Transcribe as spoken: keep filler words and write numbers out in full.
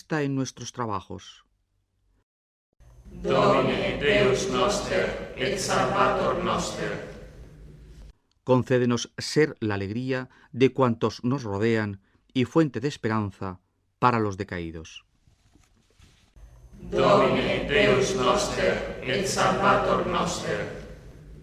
hasta en nuestros trabajos. Domine Deus noster et Salvator noster. Concédenos ser la alegría de cuantos nos rodean y fuente de esperanza para los decaídos. Domine Deus noster et Salvator noster.